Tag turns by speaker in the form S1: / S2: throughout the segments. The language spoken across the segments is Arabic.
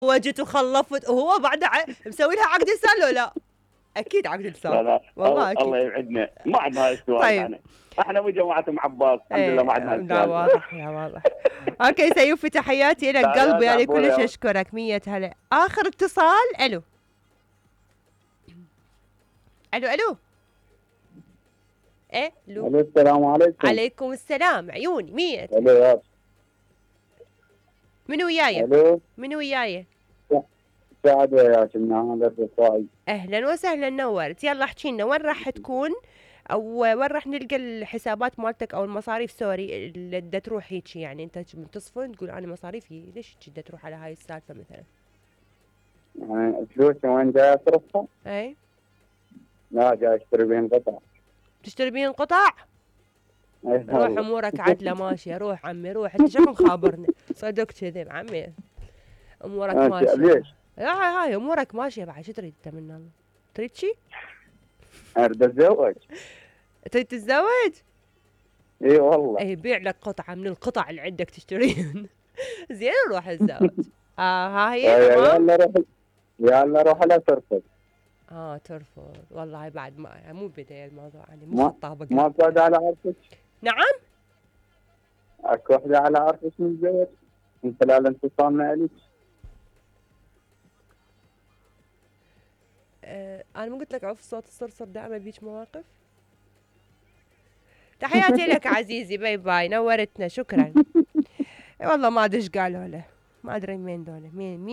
S1: وجت وخلفت وهو بعد مسوي لها عقد لسان لو لا؟ اكيد عقد لسان.
S2: لا لا
S1: والله اكيد.
S2: الله يبعدنا، ما عندنا هاي السؤال.
S1: طيب.
S2: يعني احنا وجماعه ام عباس الحمد لله ما عندنا هاي
S1: لا
S2: السؤال.
S1: واضح لا واضح. اوكي سيوفي تحياتي لك قلبي، يعني كلش اشكرك 100 هلا. اخر اتصال. الو الو الو. ايه الو.
S3: السلام عليكم.
S1: عليكم السلام عيوني 100.
S3: الو.
S1: منو وياي؟
S3: الو.
S1: منو وياي؟
S3: سعد وياك من هذا الرفاعي.
S1: اهلا وسهلا نورت. يلا احكي لنا وين راح تكون او وين راح نلقى الحسابات مالتك او المصاريف سوري اللي بدها تروح هيك. يعني انت تصفن تقول انا مصاريفي ليش بدها تروح على هاي السالفه مثلا؟
S3: يعني فلوسي وين جاي اصرفها؟
S1: اي
S3: لا جاي اشتري بين قطع.
S1: تشتري بين قطع؟ روح امورك عدله ماشيه. روح عمي روح. انت شكون خابرنا صدق كذب عمي. امورك ماشيه.
S3: ليش؟
S1: هاي امورك ماشيه بعد. شو تريد انت من الله؟ تريد شي؟
S3: اريد اتزوج.
S1: تريد تتزوج؟
S3: اي والله.
S1: اي بيع لك قطعه من القطع اللي عندك تشتريهن. زين روح الزواج. ها هي تمام.
S3: يلا روح لا ترفض.
S1: ترفض والله بعد ما مو بداية الموضوع يعني مو خطابة.
S3: ما وحدة على عرفك؟
S1: نعم؟
S3: اكو وحدة على عرفك من الزواج من خلال انفصالنا عليك؟
S1: انا مو قلت لك عف صوت الصرصر دائما بيج مواقف. تحياتي لك عزيزي. باي باي نورتنا شكرا. والله ما ادري ايش قالوا له. ما ادري مين دول.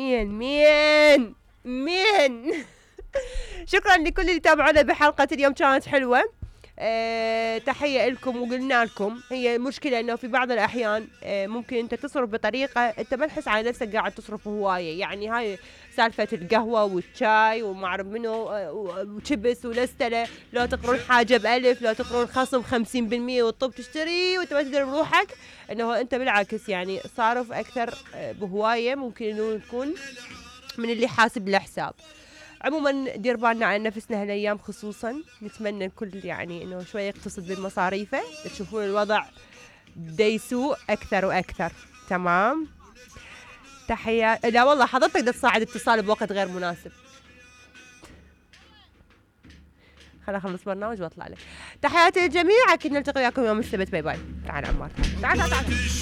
S1: مين شكرا لكل اللي تابعونا بحلقة اليوم كانت حلوة. تحية لكم. وقلنا لكم هي مشكلة انه في بعض الاحيان ممكن انت تصرف بطريقة انت ما تحس على نفسك قاعد تصرف هواية. يعني هاي سالفة القهوة والشاي وما اعرف منو وشبس ولستلة. لو تقرون حاجة ب1000 لو تقرون خصم 50% والطب تشتري وانت ما تدري بروحك انه انت بالعكس يعني صارف اكثر بهواية ممكن انه تكون من اللي حاسب له حساب. عموما دير بالنا على نفسنا هالايام خصوصا. نتمنى الكل يعني انه شوي يقتصد بمصاريفه. تشوفون الوضع بدا يسوء اكثر واكثر. تمام. تحية. لا والله حضرتك بدك تصاعد اتصال بوقت غير مناسب. خليني اخلص برنامج واطلع لك. تحياتي للجميع. اكيد نلتقي وياكم يوم السبت. باي باي. تعال عمار تعال.